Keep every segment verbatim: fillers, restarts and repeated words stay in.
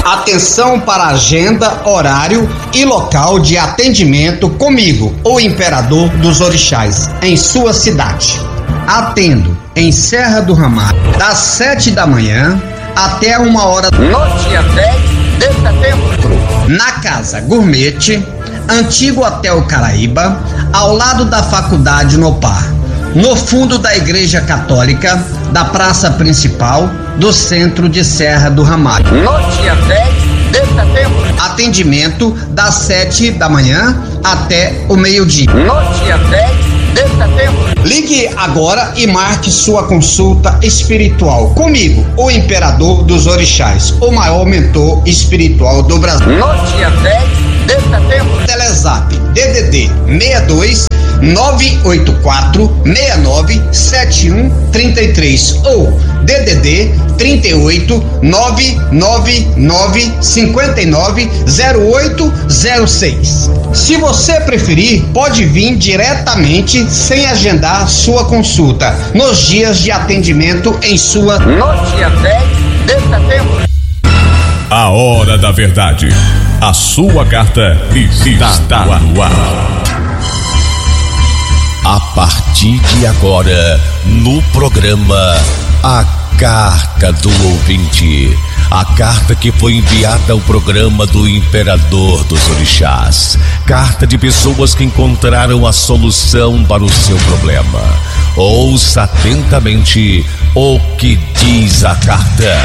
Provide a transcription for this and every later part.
Atenção para a agenda, horário e local de atendimento comigo, o Imperador dos Orixás, em sua cidade. Atendo em Serra do Ramalho, das sete da manhã até uma hora no dia dez de setembro, na Casa Gourmet, antigo Hotel Caraíba, ao lado da Faculdade Nopar, no fundo da Igreja Católica, da Praça Principal do centro de Serra do Ramalho. No dia dez de setembro. Atendimento das sete da manhã até o meio-dia. No dia dez de setembro. Ligue agora e marque sua consulta espiritual comigo, o Imperador dos Orixás, o maior mentor espiritual do Brasil. No dia dez de setembro. Telezap D D D sessenta e dois nove oito quatro seis nove sete um três três ou D D D trinta e oito nove nove nove cinquenta e nove zero oito zero seis. Se você preferir, pode vir diretamente sem agendar sua consulta nos dias de atendimento em sua no dia dez de setembro. A hora da verdade. A sua carta está no ar. A partir de agora, no programa A Carta do Ouvinte. A carta que foi enviada ao programa do Imperador dos Orixás. Carta de pessoas que encontraram a solução para o seu problema. Ouça atentamente o que diz a carta.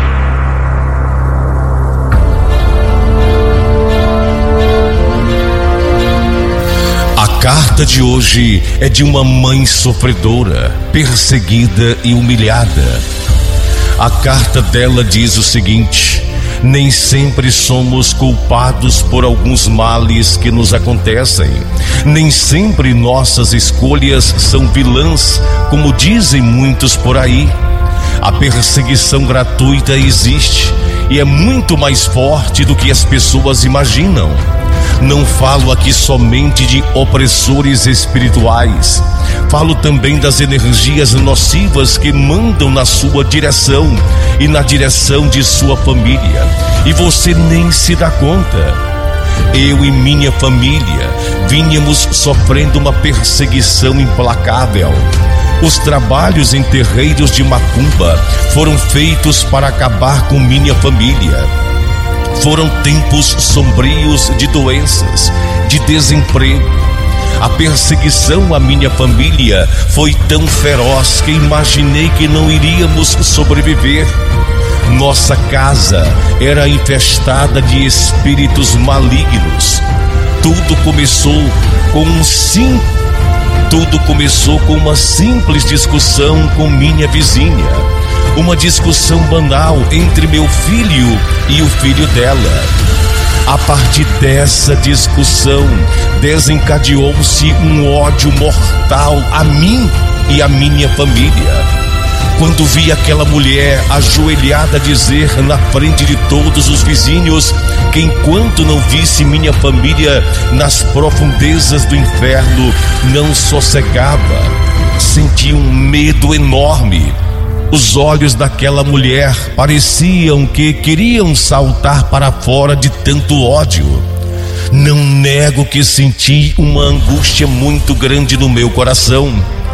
A carta de hoje é de uma mãe sofredora, perseguida e humilhada. A carta dela diz o seguinte: nem sempre somos culpados por alguns males que nos acontecem. Nem sempre nossas escolhas são vilãs, como dizem muitos por aí. A perseguição gratuita existe e é muito mais forte do que as pessoas imaginam. Não falo aqui somente de opressores espirituais. Falo também das energias nocivas que mandam na sua direção e na direção de sua família. E você nem se dá conta. Eu e minha família vínhamos sofrendo uma perseguição implacável. Os trabalhos em terreiros de macumba foram feitos para acabar com minha família. Foram tempos sombrios de doenças, de desemprego. A perseguição à minha família foi tão feroz que imaginei que não iríamos sobreviver. Nossa casa era infestada de espíritos malignos. Tudo começou com um sim, tudo começou com uma simples discussão com minha vizinha. Uma discussão banal entre meu filho e o filho dela. A partir dessa discussão, desencadeou-se um ódio mortal a mim e a minha família. Quando vi aquela mulher ajoelhada dizer na frente de todos os vizinhos que enquanto não visse minha família nas profundezas do inferno, não sossegava, senti um medo enorme. Os olhos daquela mulher pareciam que queriam saltar para fora de tanto ódio. Não nego que senti uma angústia muito grande no meu coração.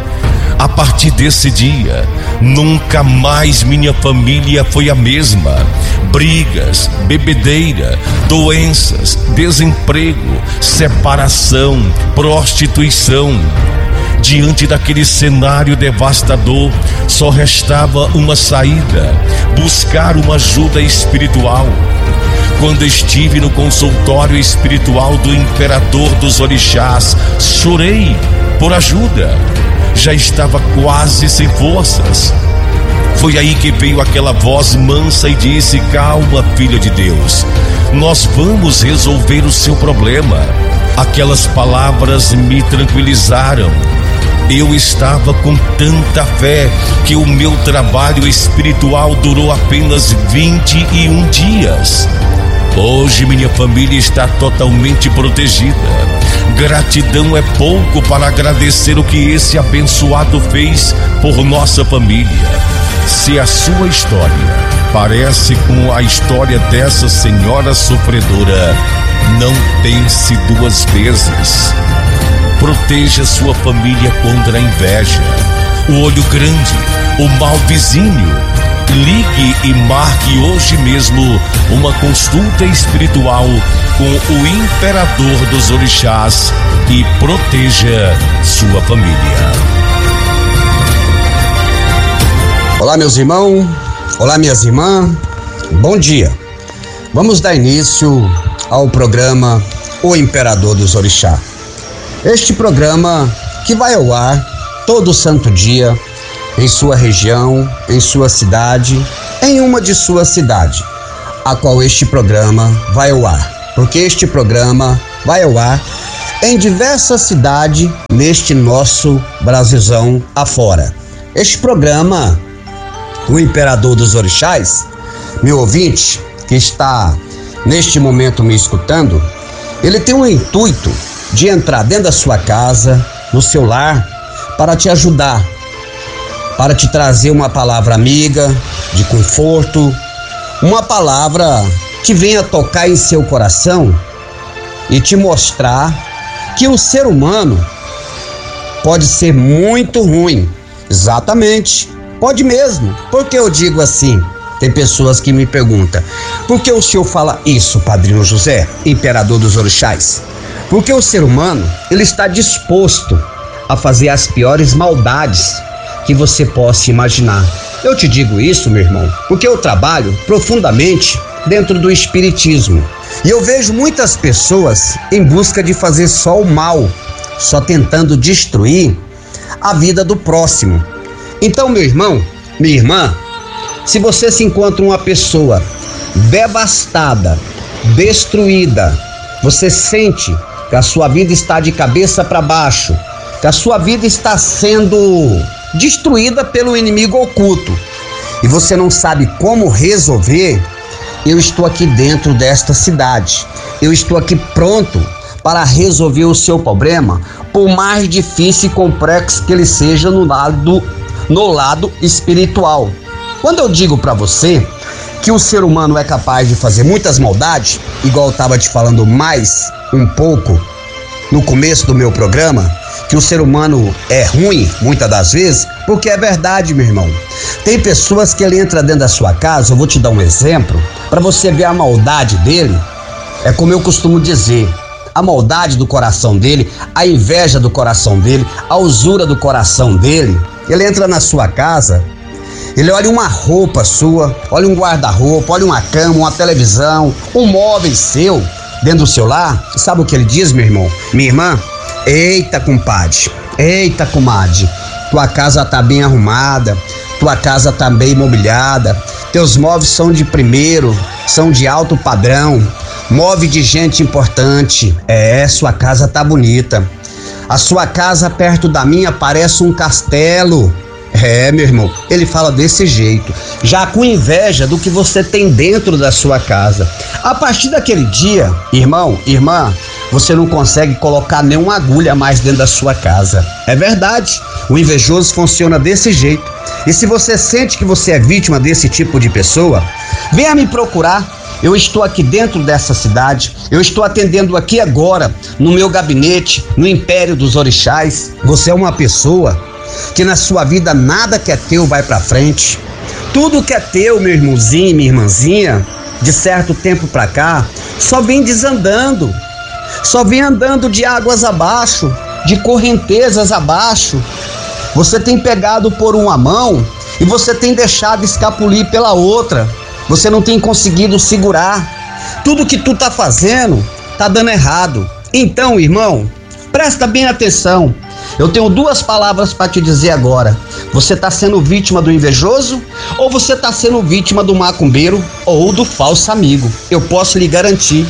A partir desse dia, nunca mais minha família foi a mesma. Brigas, bebedeira, doenças, desemprego, separação, prostituição. Diante daquele cenário devastador, só restava uma saída: buscar uma ajuda espiritual. Quando estive no consultório espiritual do Imperador dos Orixás, chorei por ajuda. Já estava quase sem forças. Foi aí que veio aquela voz mansa e disse: calma, filha de Deus, nós vamos resolver o seu problema. Aquelas palavras me tranquilizaram. Eu estava com tanta fé que o meu trabalho espiritual durou apenas vinte e um dias. Hoje minha família está totalmente protegida. Gratidão é pouco para agradecer o que esse abençoado fez por nossa família. Se a sua história parece com a história dessa senhora sofredora, não pense duas vezes. Proteja sua família contra a inveja, o olho grande, o mau vizinho. Ligue e marque hoje mesmo uma consulta espiritual com o imperador dos orixás e proteja sua família. Olá, meus irmãos, olá, minhas irmãs, bom dia. Vamos dar início ao programa O Imperador dos Orixás. Este programa que vai ao ar todo santo dia em sua região, em sua cidade, em uma de suas cidades, a qual este programa vai ao ar, porque este programa vai ao ar em diversas cidades neste nosso Brasilzão afora. Este programa, o Imperador dos Orixás, meu ouvinte que está neste momento me escutando, ele tem o intuito de entrar dentro da sua casa, no seu lar, para te ajudar, para te trazer uma palavra amiga, de conforto, uma palavra que venha tocar em seu coração e te mostrar que o ser humano pode ser muito ruim. Exatamente, pode mesmo. Por que eu digo assim? Tem pessoas que me perguntam: por que o senhor fala isso, Padrinho José, Imperador dos Orixás? Porque o ser humano, ele está disposto a fazer as piores maldades que você possa imaginar. Eu te digo isso, meu irmão, porque eu trabalho profundamente dentro do espiritismo e eu vejo muitas pessoas em busca de fazer só o mal, só tentando destruir a vida do próximo. Então, meu irmão, minha irmã, se você se encontra uma pessoa devastada, destruída, você sente que a sua vida está de cabeça para baixo, que a sua vida está sendo destruída pelo inimigo oculto e você não sabe como resolver, eu estou aqui dentro desta cidade. Eu estou aqui pronto para resolver o seu problema, por mais difícil e complexo que ele seja no lado, no lado espiritual. Quando eu digo para você que o ser humano é capaz de fazer muitas maldades, igual eu estava te falando mais um pouco no começo do meu programa, que o ser humano é ruim muitas das vezes, porque é verdade, meu irmão. Tem pessoas que ele entra dentro da sua casa, eu vou te dar um exemplo, para você ver a maldade dele. É como eu costumo dizer, a maldade do coração dele, a inveja do coração dele, a usura do coração dele. Ele entra na sua casa, ele olha uma roupa sua, olha um guarda-roupa, olha uma cama, uma televisão, um móvel seu dentro do seu lar. Sabe o que ele diz, meu irmão, minha irmã? Eita, compadre, eita, comadre, tua casa tá bem arrumada, tua casa tá bem imobiliada, teus móveis são de primeiro, são de alto padrão, móvel de gente importante. É, sua casa tá bonita. A sua casa perto da minha parece um castelo. É, meu irmão, ele fala desse jeito, já com inveja do que você tem dentro da sua casa. A partir daquele dia, irmão, irmã, você não consegue colocar nenhuma agulha mais dentro da sua casa. É verdade, o invejoso funciona desse jeito. E se você sente que você é vítima desse tipo de pessoa, venha me procurar. Eu estou aqui dentro dessa cidade, eu estou atendendo aqui agora, no meu gabinete, no Império dos Orixás. Você é uma pessoa que na sua vida nada que é teu vai pra frente. Tudo que é teu, meu irmãozinho, minha irmãzinha, de certo tempo pra cá, só vem desandando, só vem andando de águas abaixo, de correntezas abaixo. Você tem pegado por uma mão e você tem deixado escapulir pela outra. Você não tem conseguido segurar. Tudo que tu tá fazendo tá dando errado. Então, irmão, presta bem atenção. Eu tenho duas palavras para te dizer agora. Você tá sendo vítima do invejoso ou você tá sendo vítima do macumbeiro ou do falso amigo? Eu posso lhe garantir.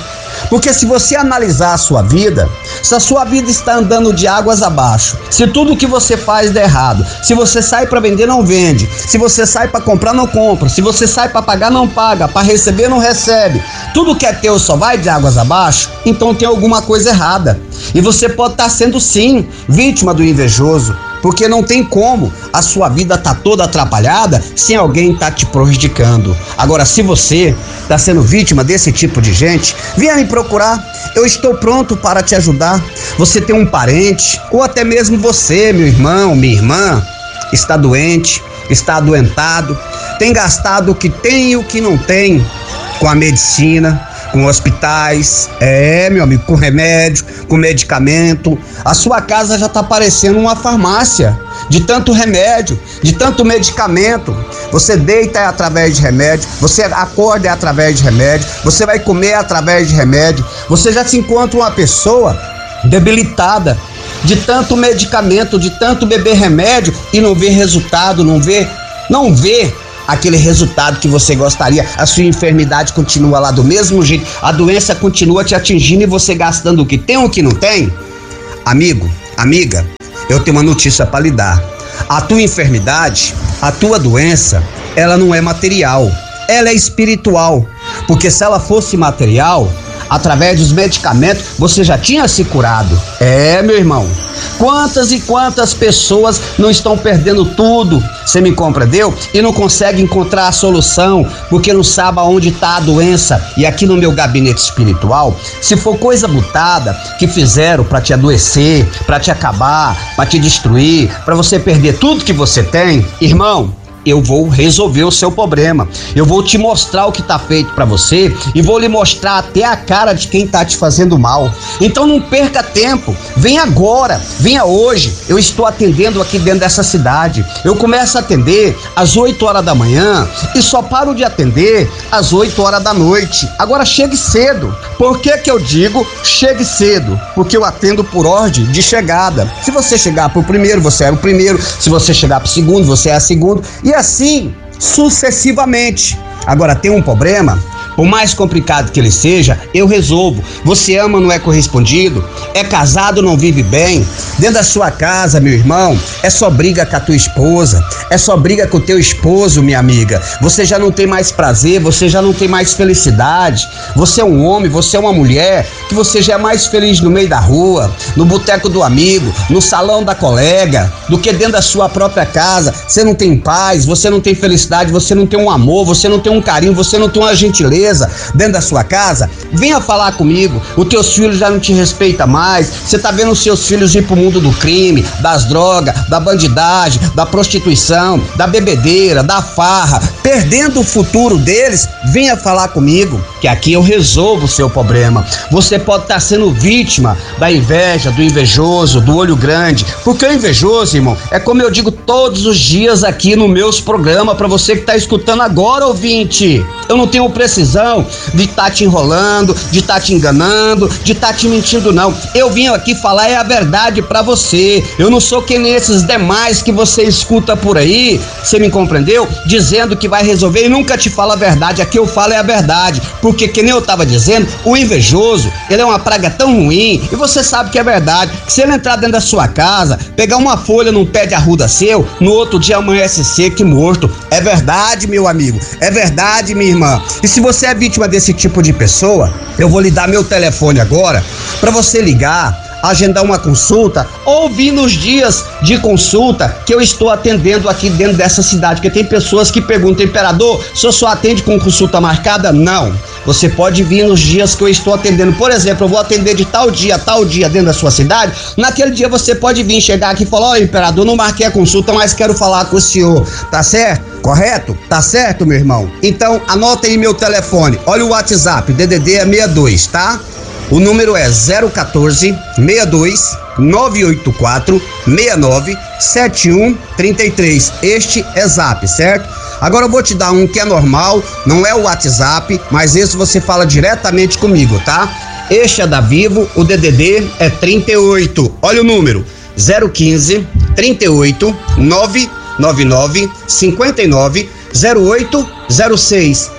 Porque se você analisar a sua vida, se a sua vida está andando de águas abaixo, se tudo que você faz dá errado, se você sai para vender não vende, se você sai para comprar não compra, se você sai para pagar não paga, para receber não recebe, tudo que é teu só vai de águas abaixo, então tem alguma coisa errada. E você pode estar sendo sim vítima do invejoso, porque não tem como a sua vida tá toda atrapalhada sem alguém tá te prejudicando. Agora, se você tá sendo vítima desse tipo de gente, venha me procurar, eu estou pronto para te ajudar. Você tem um parente, ou até mesmo você, meu irmão, minha irmã, está doente, está adoentado, tem gastado o que tem e o que não tem com a medicina, com hospitais, é, meu amigo, com remédio, com medicamento. A sua casa já tá parecendo uma farmácia, de tanto remédio, de tanto medicamento. Você deita é através de remédio, você acorda é através de remédio, você vai comer é através de remédio. Você já se encontra uma pessoa debilitada de tanto medicamento, de tanto beber remédio e não vê resultado, não vê, não vê aquele resultado que você gostaria. A sua enfermidade continua lá do mesmo jeito, a doença continua te atingindo e você gastando o que tem ou o que não tem. Amigo, amiga, eu tenho uma notícia para lhe dar. A tua enfermidade, a tua doença, ela não é material, ela é espiritual. Porque se ela fosse material, através dos medicamentos, você já tinha se curado. É, meu irmão, quantas e quantas pessoas não estão perdendo tudo, você me compreendeu? E não conseguem encontrar a solução, porque não sabe aonde está a doença. E aqui no meu gabinete espiritual, se for coisa botada que fizeram para te adoecer, para te acabar, para te destruir, para você perder tudo que você tem, irmão, eu vou resolver o seu problema. Eu vou te mostrar o que tá feito pra você e vou lhe mostrar até a cara de quem tá te fazendo mal. Então não perca tempo, vem agora, venha hoje. Eu estou atendendo aqui dentro dessa cidade. Eu começo a atender às oito horas da manhã e só paro de atender às oito horas da noite. Agora chegue cedo. Por que que eu digo chegue cedo? Porque eu atendo por ordem de chegada. Se você chegar pro primeiro, você é o primeiro. Se você chegar pro segundo, você é a segundo. E assim, sucessivamente. Agora, tem um problema, por mais complicado que ele seja, eu resolvo. Você ama, não é correspondido, é casado, não vive bem. Dentro da sua casa, meu irmão, é só briga com a tua esposa, é só briga com o teu esposo, minha amiga. Você já não tem mais prazer, você já não tem mais felicidade. Você é um homem, você é uma mulher, que você já é mais feliz no meio da rua, no boteco do amigo, no salão da colega, do que dentro da sua própria casa. Você não tem paz, você não tem felicidade, você não tem um amor, você não tem um carinho, você não tem uma gentileza dentro da sua casa. Venha falar comigo. Os teus filhos já não te respeitam mais. Você tá vendo os seus filhos ir pro mundo do crime, das drogas, da bandidagem, da prostituição, da bebedeira, da farra, perdendo o futuro deles. Venha falar comigo, que aqui eu resolvo o seu problema. Você pode estar sendo vítima da inveja, do invejoso, do olho grande, porque o invejoso, irmão, é como eu digo todos os dias aqui no meus programas, para você que tá escutando agora, ouvinte. Eu não tenho precisão de estar tá te enrolando, de estar tá te enganando, de estar tá te mentindo, não. Eu vim aqui falar é a verdade pra você. Eu não sou que nem esses demais que você escuta por aí, você me compreendeu? Dizendo que vai resolver e nunca te fala a verdade. Aqui eu falo é a verdade, porque que nem eu tava dizendo, o invejoso, ele é uma praga tão ruim, e você sabe que é verdade, que se ele entrar dentro da sua casa, pegar uma folha num pé de arruda seu, no outro dia amanhece seco e morto. É verdade, meu amigo, é verdade, minha irmã. E se você é vítima desse tipo de pessoa, eu vou lhe dar meu telefone agora para você ligar, agendar uma consulta ou vir nos dias de consulta que eu estou atendendo aqui dentro dessa cidade, porque tem pessoas que perguntam: imperador, o senhor só atende com consulta marcada? Não, você pode vir nos dias que eu estou atendendo. Por exemplo, eu vou atender de tal dia, tal dia dentro da sua cidade. Naquele dia você pode vir, chegar aqui e falar: ó, oh, imperador, não marquei a consulta, mas quero falar com o senhor, tá certo? Correto? Tá certo, meu irmão? Então anota aí meu telefone, olha o WhatsApp, D D D é sessenta e dois, tá? O número é zero um quatro, sessenta e dois, nove oito quatro, seis nove sete um três três. Este é Zap, certo? Agora eu vou te dar um que é normal, não é o WhatsApp, mas esse você fala diretamente comigo, tá? Este é da Vivo, o D D D é trinta e oito. Olha o número: zero um cinco, trinta e oito, nove nove nove, cinquenta e nove, zero oito zero seis.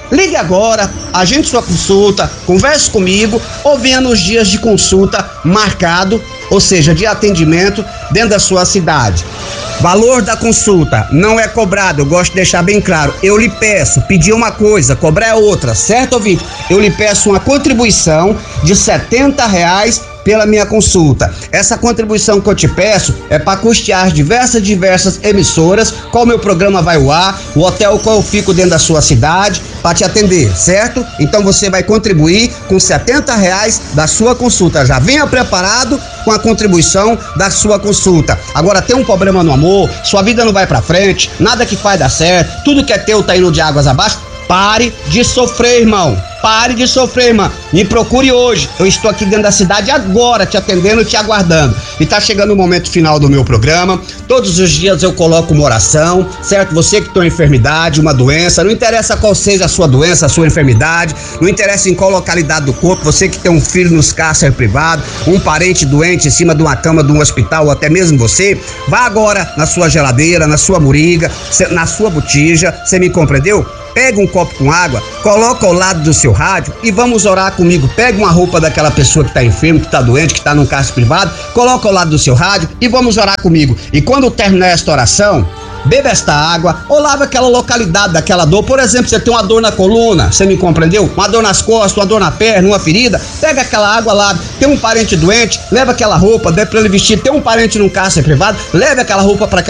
Ligue agora, agende sua consulta, converse comigo ou venha nos dias de consulta marcado, ou seja, de atendimento dentro da sua cidade. Valor da consulta não é cobrado, eu gosto de deixar bem claro. Eu lhe peço, pedir uma coisa, cobrar é outra, certo, ouvinte? Eu lhe peço uma contribuição de setenta reais pela minha consulta. Essa contribuição que eu te peço é para custear diversas, diversas emissoras, qual meu programa vai ao ar, o hotel qual eu fico dentro da sua cidade, para te atender, certo? Então você vai contribuir com setenta reais da sua consulta. Já venha preparado com a contribuição da sua consulta. Agora, tem um problema no amor, sua vida não vai pra frente, nada que faz dar certo, tudo que é teu tá indo de águas abaixo. Pare de sofrer, irmão. Pare de sofrer, irmão. Me procure hoje. Eu estou aqui dentro da cidade agora, te atendendo, te aguardando. E tá chegando o momento final do meu programa. Todos os dias eu coloco uma oração, certo? Você que tem uma enfermidade, uma doença, não interessa qual seja a sua doença, a sua enfermidade, não interessa em qual localidade do corpo, você que tem um filho nos cárcer privado, um parente doente em cima de uma cama de um hospital, ou até mesmo você, vá agora na sua geladeira, na sua moriga, na sua botija, você me compreendeu? Pega um copo com água, coloca ao lado do seu rádio e vamos orar comigo. Pega uma roupa daquela pessoa que está enferma, que está doente, que está num cárcere privado, coloca ao lado do seu rádio e vamos orar comigo. E quando terminar esta oração, beba esta água ou lava aquela localidade daquela dor. Por exemplo, você tem uma dor na coluna, você me compreendeu? Uma dor nas costas, uma dor na perna, uma ferida, pega aquela água, lava. Tem um parente doente, leva aquela roupa, dê para ele vestir. Tem um parente num cárcere privado, leve aquela roupa para